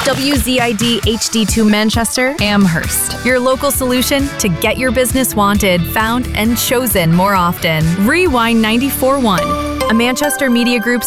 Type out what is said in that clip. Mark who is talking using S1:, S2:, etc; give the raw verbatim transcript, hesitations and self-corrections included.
S1: W Z I D H D two Manchester, Amherst. Your local solution to get your business wanted, found, and chosen more often. Rewind ninety-four point one, a Manchester Media Group